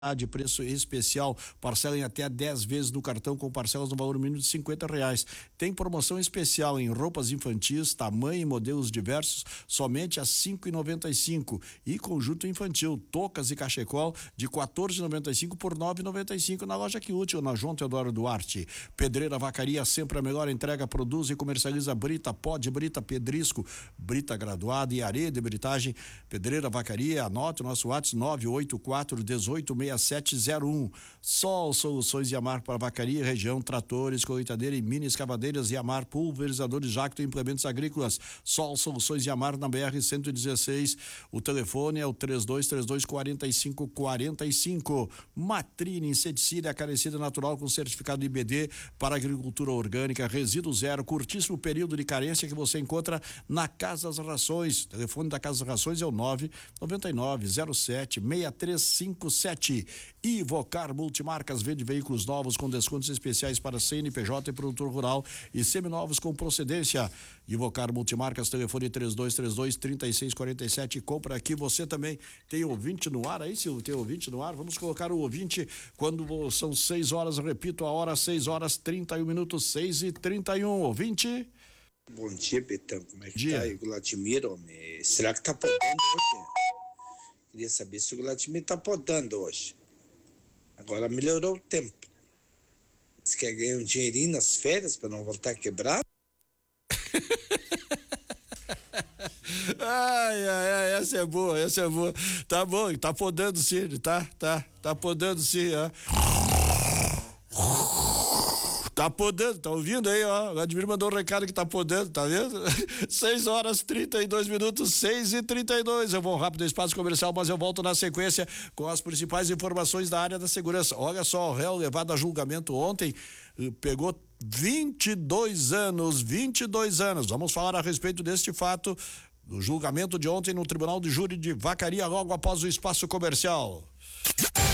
de preço especial, parcela em até 10 vezes no cartão com parcelas no valor mínimo de R$ 50. Tem promoção especial em roupas infantis, tamanho e modelos diversos, somente a R$ 5,95. E conjunto infantil, toucas e cachecol de R$ 14,95 por R$ 9,95 na loja Que Útil, na João Teodoro Duarte. Pedreira Vacaria, sempre a melhor entrega, produz e comercializa brita, pó de brita, pedrisco, brita graduada e areia de britagem. Pedreira Vacaria, anote o nosso WhatsApp 984-186701. Sol Soluções Yamar para vacaria, região, tratores, colheitadeira e mini escavadeiras Yamar, pulverizadores Jacto e implementos agrícolas. Sol Soluções Yamar na BR-116. O telefone é o 3232-4545. Matrine Inseticida, acarecida natural com certificado IBD para agricultura orgânica, resíduo zero, curtíssimo período de carência que você encontra na Casa das Rações. O telefone da Casa das Rações é o 99907-6357. Ivocar Multimarcas vende veículos novos com descontos especiais para CNPJ e produtor rural e seminovos com procedência. Ivocar Multimarcas, telefone 3232-3647. Compra aqui. Você também tem ouvinte no ar aí, Silvio? Tem ouvinte no ar? Vamos colocar o ouvinte quando são 6 horas, repito a hora, 6h31, 6h31. Ouvinte? Bom dia, Betão. Como é que dia. tá aí, Vladimir? Será que tá podando hoje? Queria saber se o Vladimir tá podando hoje. Agora melhorou o tempo. Você quer ganhar um dinheirinho nas férias para não voltar quebrado? Ai, essa é boa. Tá bom, tá podando sim, tá podando sim, ó. Tá podando, tá ouvindo aí, ó? O Vladimir mandou um recado que tá podando, tá vendo? 6h32, 6h32. Eu vou rápido ao espaço comercial, mas eu volto na sequência com as principais informações da área da segurança. Olha só, o réu levado a julgamento ontem pegou 22 anos. Vamos falar a respeito deste fato do julgamento de ontem no Tribunal de Júri de Vacaria, logo após o espaço comercial.